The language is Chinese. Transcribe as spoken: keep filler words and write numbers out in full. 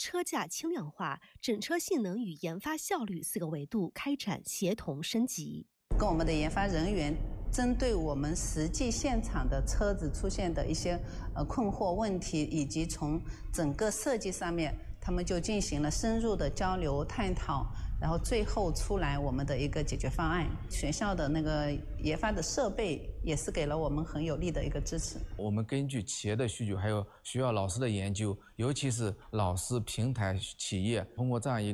车架轻量化、整车性能与研发效率四个维度开展协同升级。 跟我们的研发人员针对我们实际现场的车子出现的一些呃困惑问题，以及从整个设计上面，他们就进行了深入的交流探讨，然后最后出来我们的一个解决方案。学校的那个研发的设备也是给了我们很有力的一个支持。 我们根据企业的需求，还有学校老师的研究，尤其是老师、平台、企业，通过这样一